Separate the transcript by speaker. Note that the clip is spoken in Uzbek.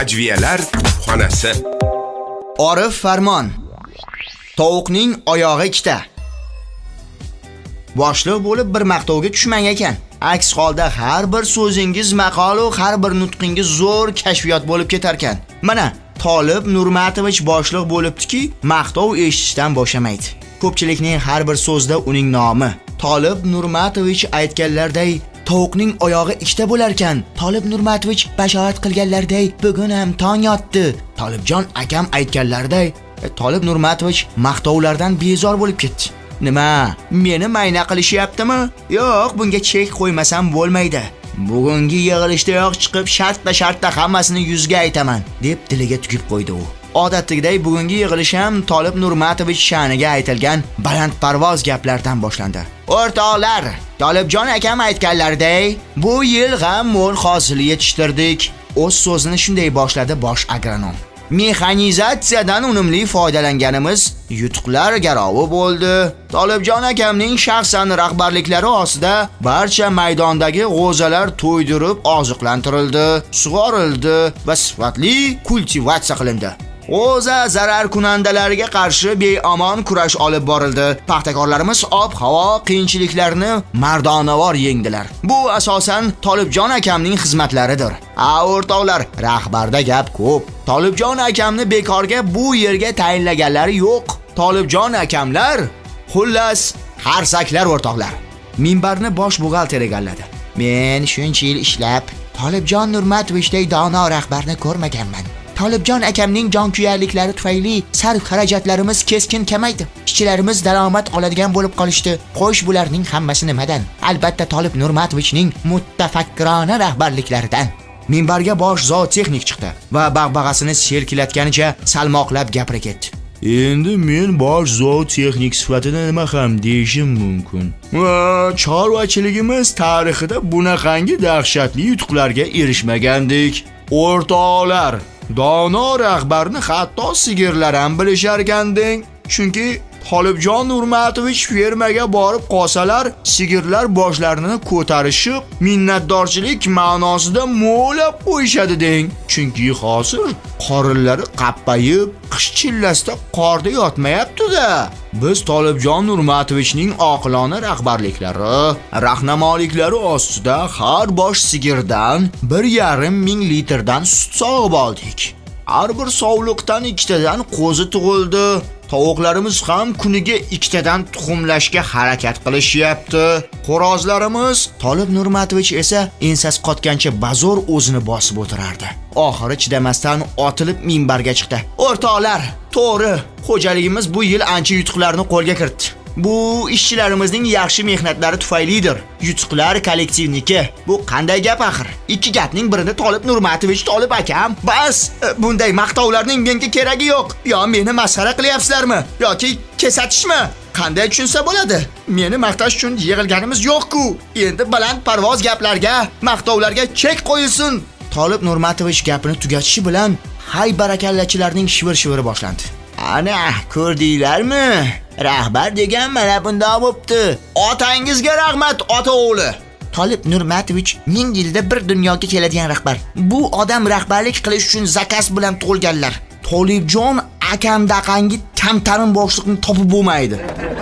Speaker 1: Hajviyalar kutubxonasi.
Speaker 2: Orif Farmon. Tovuqning oyog'i ikkita. Boshliq bo'lib bir maqtovga tushmang ekan. Aks holda har bir so'zingiz maqol va har bir nutqingiz zo'r kashfiyot bo'lib ketar ekan. Mana Tolib Nurmatovich boshliq bo'libdiki, maqtov eshitishdan boshlamaydi. Ko'pchilikning har bir so'zida uning nomi. Tolib Nurmatovich aytganlarday tovuqning oyog'i ikkita bo'lar ekan. Tolib Nurmatovich bashorat qilganlarday bugun ham tong yotdi. Tolibjon akam aytganlarday Tolib Nurmatovich maqtovlardan bezor bo'lib ketdi. Nima? Meni mayna qilishyaptimi? Yo'q, bunga chek qo'ymasam bo'lmaydi. Bugungi yig'ilishdayoq chiqib shartta hammasini yuzga aytaman, deb diliga tugib qo'ydi u. Odatdagiday bugungi yig'ilish ham Tolib Nurmatovich sha'niga aytilgan balandparvoz gaplardan boshlandi. O'rtoqlar, Tolibjon akam aytganlarday, bu yil ham mo'l hosil yetishtirdik. O'z so'zini shunday boshladi bosh agronom. Mexanizatsiyadan unumli foydalanganimiz yutuqlar garovi bo'ldi. Tolibjon akamning shaxsan rahbarliklari ostida barcha maydondagi g'o'zalar to'ydirib oziqlantirildi, sug'orildi va sifatli kultivatsiya qilindi. G'o'za zarar kunandalariga qarshi beomon kurash olib borildi. Paxtakorlarimiz ob-havo qiyinchiliklarini mardonavor yengdilar. Bu asosan Tolibjon akamning xizmatlaridir. O'rtoqlar, rahbarda gap ko'p. Tolibjon akamni bekorga bu yerga tayinlaganlari yo'q. Tolibjon akamlar, xullas, harsaklar o'rtoqlar. Minbarni bosh buxgalter egalladi. Men shuncha yil ishlab Tolibjon Nurmatovichday dono rahbarni ko'rmaganman. Tolibjon akamning jonkuyarliklari tufayli sarf xarajatlarimiz keskin kamaydi. Ishchilarimiz daromad oladigan bo'lib qolishdi. Xo'sh, bularning hammasi nimadan? Albatta Tolib Nurmatovichning muttafakkirona rahbarliklaridan. Minbarga bosh zootexnik chiqdi va bag'bag'asini selkilatganicha salmoqlab gapira ketdi. Endi men bosh zootexnik sifatida nima ham deyishim mumkin. Chorvachiligimiz tarixida bunaqangi dahshatli yutuqlarga erishmagandik. O'rtoqlar, dono rahbarni hatto sigirlar ham bilishar ekanding. Chunki Tolibjon Nurmatovich fermaga borib qolsalar, sigirlar boshlarini ko'tarishib, minnatdorchilik ma'nosida mo'lab qo'yishadi deng. Chunki hozir qorinlari qappayib, qish chillasida qorda yotmayapti-da. Biz Tolibjon Nurmatovichning oqilona rahbarliklari, rahnamoliklari ostida har bosh sigirdan 1,5 ming litrdan sut sog'ib oldik. Har bir sovliqdan 2 tadan qo'zi tug'ildi. Tovuqlarimiz ham kuniga 2 tadan tuxumlashga harakat qilishyapti. Xo'rozlarimiz, Tolib Nurmatovich esa ensasi qotgancha bazo'r o'zini bosib o'tirardi. Oxiri chidamasdan otilib minbarga chiqdi. O'rtoqlar, to'g'ri, xo'jaligimiz bu yil ancha yutuqlarni qo'lga kiritdi. Bu ishchilarimizning yaxshi mehnatlari tufaylidir. Yutuqlar kollektivniki. Bu qanday gap axir? Ikki gapning birida Tolib Nurmatovich, Tolib akam. Bas, bunday maqtovlarning menga keragi yo'q. Yo meni masxara qilyapsizlarmi yoki kesatishmi? Qanday tushunsa bo'ladi? Meni maqtash uchun yig'ilganimiz yo'q-ku. Endi baland parvoz gaplarga, maqtovlarga chek qo'yilsin. Tolib Nurmatovich gapini tugatishi bilan hay barakallachilarning shivir-shiviri boshlandi. Ana, ko'rdinglarmi? Rahbar degan mana bundoq bo'pti. Otangizga rahmat, ota o'g'li. Tolib Nurmatovich 1000 yilda bir dunyoga keladigan rahbar. Bu odam rahbarlik qilish uchun zakas bilan tug'ilganlar. Tolibjon akamdaqangi kamtarin boshliqni topib bo'lmaydi.